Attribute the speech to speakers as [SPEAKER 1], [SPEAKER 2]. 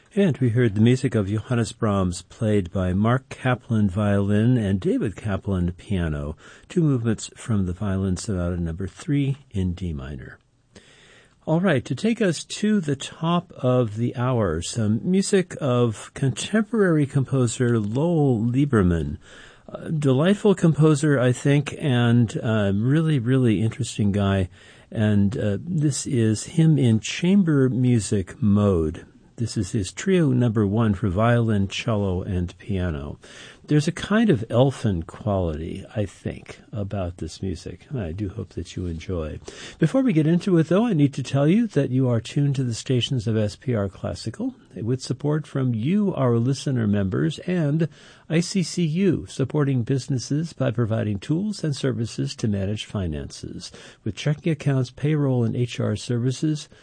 [SPEAKER 1] And we heard the music of Johannes Brahms played by Mark Kaplan violin and David Kaplan piano, two movements from the Violin Sonata number 3 in D minor. All right, to take us to the top of the hour, some music of contemporary composer Lowell Lieberman. Delightful composer, I think, and really, really interesting guy. And this is him in chamber music mode. This is his trio number 1 for violin, cello, and piano. There's a kind of elfin quality, I think, about this music. I do hope that you enjoy. Before we get into it, though, I need to tell you that you are tuned to the stations of SPR Classical with support from you, our listener members, and ICCU, supporting businesses by providing tools and services to manage finances. With checking accounts, payroll, and HR services,